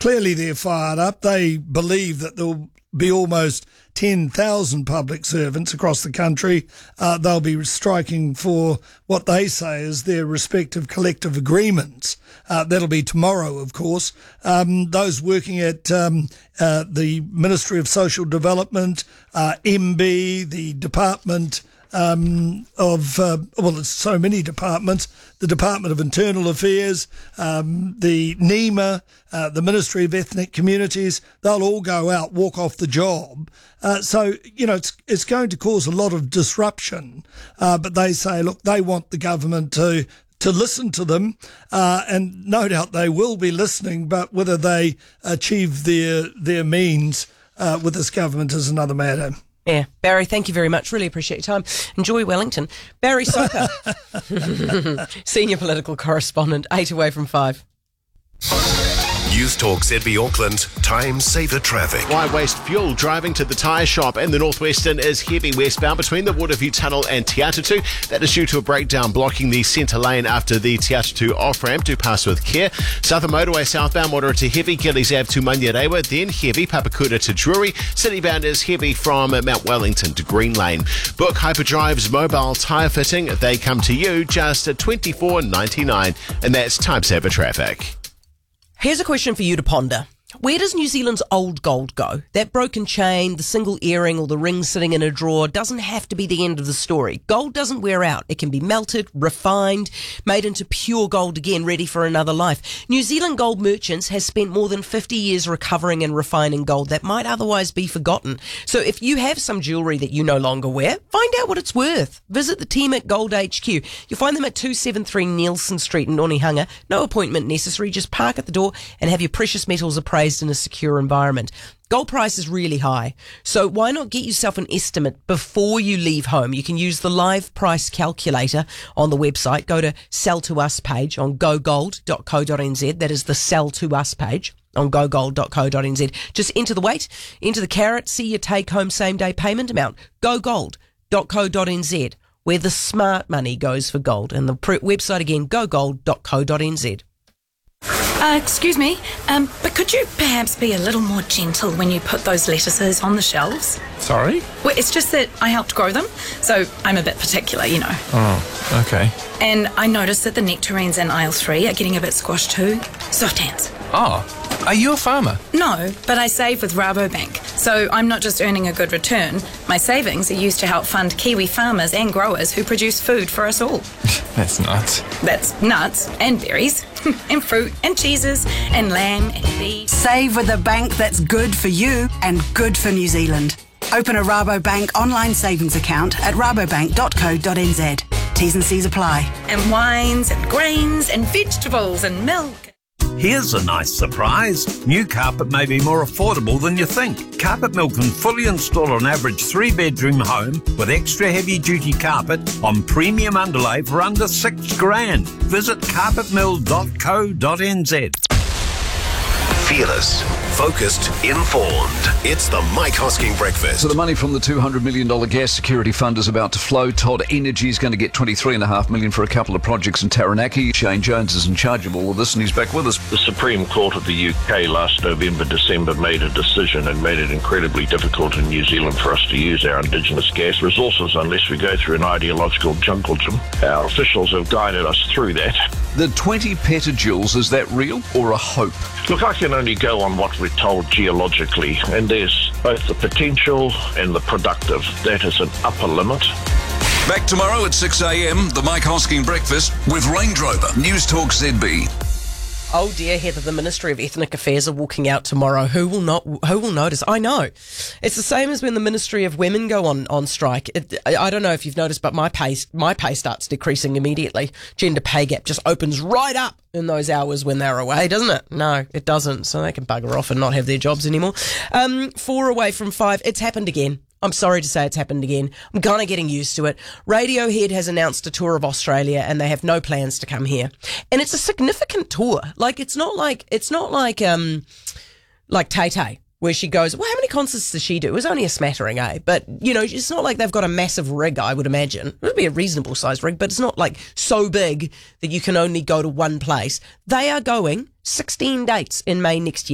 clearly they're fired up. They believe that there'll be almost 10,000 public servants across the country. They'll be striking for what they say is their respective collective agreements. That'll be tomorrow, of course. Those working at the Ministry of Social Development, MB, the Department it's so many departments, the Department of Internal Affairs, the NEMA, the Ministry of Ethnic Communities, they'll all go out, walk off the job. So, it's going to cause a lot of disruption. But they say, look, they want the government to listen to them, and no doubt they will be listening, but whether they achieve their means with this government is another matter. Yeah, Barry, thank you very much. Really appreciate your time. Enjoy Wellington. Barry Soper, senior political correspondent, 8 away from 5. News Talk ZB Auckland, time saver traffic. Why waste fuel driving to the tyre shop? And the Northwestern is heavy westbound between the Waterview Tunnel and Te Atatu. That is due to a breakdown blocking the centre lane after the Te Atatu off-ramp. Do pass with care. Southern Motorway southbound, moderate to heavy, Gillies Ave to Munyarewa, then heavy, Papakura to Drury. Citybound is heavy from Mount Wellington to Green Lane. Book Hyperdrive's mobile tyre fitting. They come to you just at $24.99. And that's time saver traffic. Here's a question for you to ponder. Where does New Zealand's old gold go? That broken chain, the single earring or the ring sitting in a drawer doesn't have to be the end of the story. Gold doesn't wear out. It can be melted, refined, made into pure gold again, ready for another life. New Zealand Gold Merchants has spent more than 50 years recovering and refining gold that might otherwise be forgotten. So if you have some jewellery that you no longer wear, find out what it's worth. Visit the team at Gold HQ. You'll find them at 273 Nielsen Street in Onehunga. No appointment necessary. Just park at the door and have your precious metals appraised in a secure environment. Gold price is really high, so why not get yourself an estimate before you leave home? You can use the live price calculator on the website. Go to Sell to Us page on gogold.co.nz. That is the Sell to Us page on gogold.co.nz. Just enter the weight, enter the carat, see your take-home same-day payment amount. gogold.co.nz, where the smart money goes for gold. And the website again, gogold.co.nz. Excuse me, but could you perhaps be a little more gentle when you put those lettuces on the shelves? Sorry? Well, it's just that I helped grow them, so I'm a bit particular, you know. Oh, okay. And I noticed that the nectarines in aisle 3 are getting a bit squashed too. Soft hands. Oh, are you a farmer? No, but I save with Rabobank, so I'm not just earning a good return. My savings are used to help fund Kiwi farmers and growers who produce food for us all. That's nuts. That's nuts and berries and fruit and cheeses and lamb and beef. Save with a bank that's good for you and good for New Zealand. Open a Rabobank online savings account at rabobank.co.nz. T's and C's apply. And wines and grains and vegetables and milk. Here's a nice surprise. New carpet may be more affordable than you think. Carpet Mill can fully install an average 3-bedroom home with extra heavy-duty carpet on premium underlay for under $6,000. Visit carpetmill.co.nz. Fearless, focused, informed. It's the Mike Hosking Breakfast. So the money from the $200 million gas security fund is about to flow. Todd Energy is going to get $23.5 million for a couple of projects in Taranaki. Shane Jones is in charge of all of this, and he's back with us. The Supreme Court of the UK last November, December made a decision and made it incredibly difficult in New Zealand for us to use our indigenous gas resources unless we go through an ideological jungle gym. Our officials have guided us through that. The 20 petajoules, is that real or a hope? Look, I can only go on what we're told geologically, and there's both the potential and the productive. That is an upper limit. Back tomorrow at 6 a.m, the Mike Hosking Breakfast with Range Rover. News Talk ZB. Oh dear, Heather, the Ministry of Ethnic Affairs are walking out tomorrow. Who will notice? I know. It's the same as when the Ministry of Women go on strike. I don't know if you've noticed, but my pay starts decreasing immediately. Gender pay gap just opens right up in those hours when they're away, doesn't it? No, it doesn't. So they can bugger off and not have their jobs anymore. 4 away from 5. It's happened again. I'm sorry to say it's happened again. I'm kind of getting used to it. Radiohead has announced a tour of Australia and they have no plans to come here. And it's a significant tour. Like, it's not like Tay Tay, where she goes, well, how many concerts does she do? It was only a smattering, eh? But, you know, it's not like they've got a massive rig, I would imagine. It would be a reasonable sized rig, but it's not like so big that you can only go to one place. They are going 16 dates in May next year.